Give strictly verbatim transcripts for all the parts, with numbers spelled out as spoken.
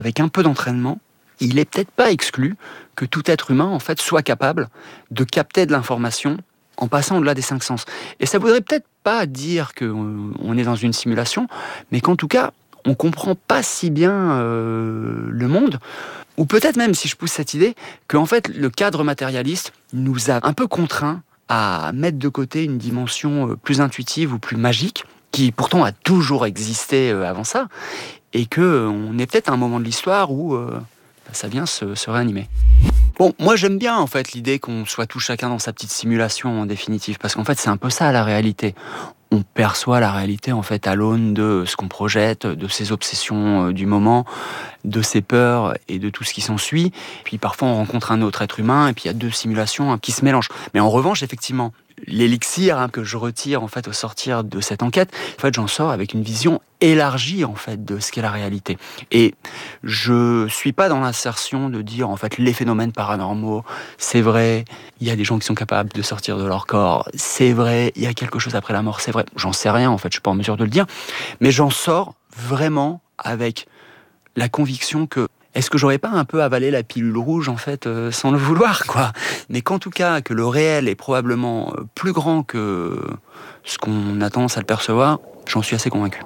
Avec un peu d'entraînement, il n'est peut-être pas exclu que tout être humain en fait soit capable de capter de l'information en passant au-delà des cinq sens. Et ça voudrait peut-être pas dire qu'on est dans une simulation, mais qu'en tout cas, on comprend pas si bien euh, le monde, ou peut-être même, si je pousse cette idée, qu'en fait, le cadre matérialiste nous a un peu contraints à mettre de côté une dimension plus intuitive ou plus magique, qui pourtant a toujours existé avant ça, et qu'on est peut-être à un moment de l'histoire où euh, ça vient se, se réanimer. Bon, moi j'aime bien en fait l'idée qu'on soit tout chacun dans sa petite simulation en définitive, parce qu'en fait c'est un peu ça la réalité. On perçoit la réalité en fait à l'aune de ce qu'on projette, de ses obsessions euh, du moment, de ses peurs et de tout ce qui s'ensuit. Puis parfois on rencontre un autre être humain et puis il y a deux simulations hein, qui se mélangent. Mais en revanche, effectivement, l'élixir hein, que je retire en fait au sortir de cette enquête, en fait j'en sors avec une vision élargie en fait de ce qu'est la réalité. Et je suis pas dans l'insertion de dire en fait les phénomènes paranormaux, c'est vrai, il y a des gens qui sont capables de sortir de leur corps, c'est vrai, il y a quelque chose après la mort, c'est vrai. J'en sais rien en fait, je suis pas en mesure de le dire, mais j'en sors vraiment avec la conviction que est-ce que j'aurais pas un peu avalé la pilule rouge en fait euh, sans le vouloir quoi, mais qu'en tout cas que le réel est probablement plus grand que ce qu'on a tendance à le percevoir, j'en suis assez convaincu.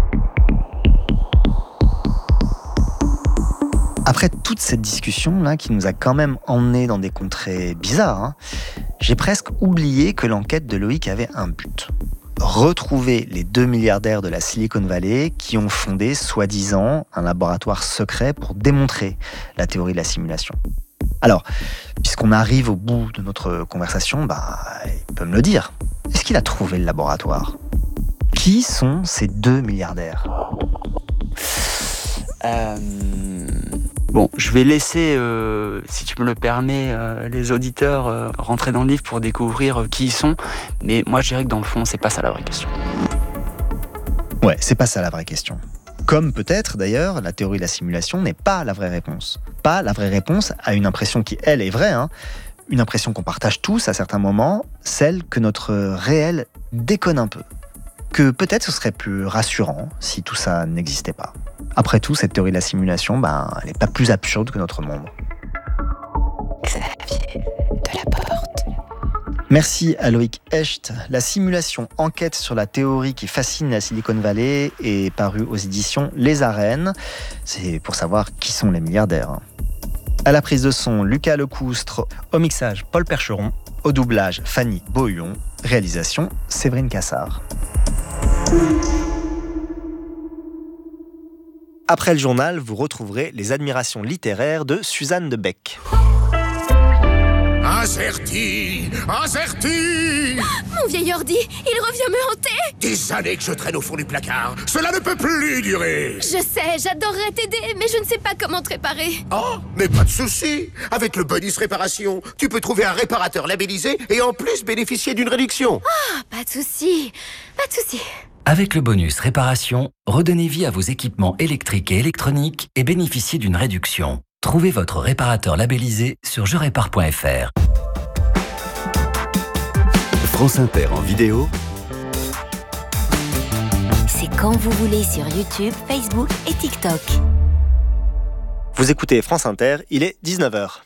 Après toute cette discussion-là, qui nous a quand même emmenés dans des contrées bizarres, hein, j'ai presque oublié que l'enquête de Loïc avait un but. Retrouver les deux milliardaires de la Silicon Valley qui ont fondé, soi-disant, un laboratoire secret pour démontrer la théorie de la simulation. Alors, puisqu'on arrive au bout de notre conversation, bah, il peut me le dire. Est-ce qu'il a trouvé le laboratoire ? Qui sont ces deux milliardaires ? Euh... Bon, je vais laisser, euh, si tu me le permets, euh, les auditeurs euh, rentrer dans le livre pour découvrir euh, qui ils sont. Mais moi, je dirais que dans le fond, c'est pas ça la vraie question. Ouais, c'est pas ça la vraie question. Comme peut-être, d'ailleurs, la théorie de la simulation n'est pas la vraie réponse. Pas la vraie réponse à une impression qui, elle, est vraie. Hein. Une impression qu'on partage tous à certains moments, celle que notre réel déconne un peu. Que peut-être ce serait plus rassurant si tout ça n'existait pas. Après tout, cette théorie de la simulation, ben, elle n'est pas plus absurde que notre monde. Xavier Delaporte. Merci à Loïc Hecht. La simulation enquête sur la théorie qui fascine la Silicon Valley est parue aux éditions Les Arènes. C'est pour savoir qui sont les milliardaires. À la prise de son, Lucas Lecoustre. Au mixage, Paul Percheron. Au doublage, Fanny Beaulion. Réalisation, Séverine Cassard. Après le journal, vous retrouverez les admirations littéraires de Suzanne de Bec. Azerty, Azerty. Mon vieil ordi, il revient me hanter. Des années que je traîne au fond du placard. Cela ne peut plus durer. Je sais, j'adorerais t'aider, mais je ne sais pas comment te réparer. Oh, mais pas de souci. Avec le bonus réparation, tu peux trouver un réparateur labellisé et en plus bénéficier d'une réduction. Ah, pas de souci, pas de souci. Avec le bonus réparation, redonnez vie à vos équipements électriques et électroniques et bénéficiez d'une réduction. Trouvez votre réparateur labellisé sur je répare point f r. France Inter en vidéo. C'est quand vous voulez sur YouTube, Facebook et TikTok. Vous écoutez France Inter, il est dix-neuf heures.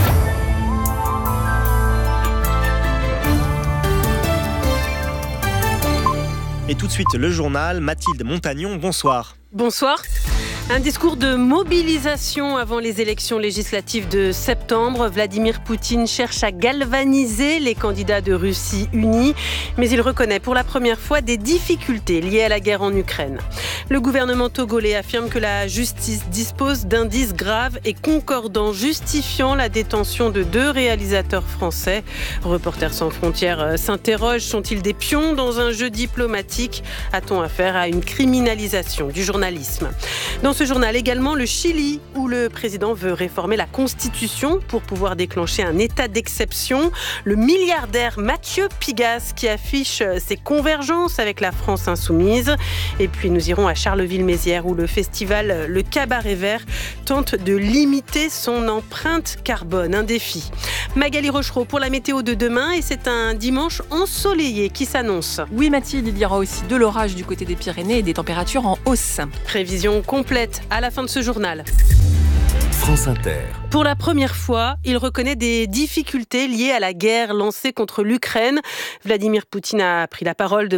Et tout de suite, le journal, Mathilde Montagnon, bonsoir. Bonsoir. Un discours de mobilisation avant les élections législatives de septembre. Vladimir Poutine cherche à galvaniser les candidats de Russie unis, mais il reconnaît pour la première fois des difficultés liées à la guerre en Ukraine. Le gouvernement togolais affirme que la justice dispose d'indices graves et concordants justifiant la détention de deux réalisateurs français. Reporters sans frontières s'interrogent, sont-ils des pions dans un jeu diplomatique ? A-t-on affaire à une criminalisation du journalisme ? Dans ce journal également, le Chili, où le président veut réformer la Constitution pour pouvoir déclencher un état d'exception. Le milliardaire Mathieu Pigasse qui affiche ses convergences avec la France insoumise. Et puis nous irons à Charleville-Mézières où le festival Le Cabaret Vert tente de limiter son empreinte carbone. Un défi. Magali Rochereau pour la météo de demain et c'est un dimanche ensoleillé qui s'annonce. Oui Mathilde, il y aura aussi de l'orage du côté des Pyrénées et des températures en hausse. Prévision complète complète à la fin de ce journal. France Inter. Pour la première fois, il reconnaît des difficultés liées à la guerre lancée contre l'Ukraine. Vladimir Poutine a pris la parole de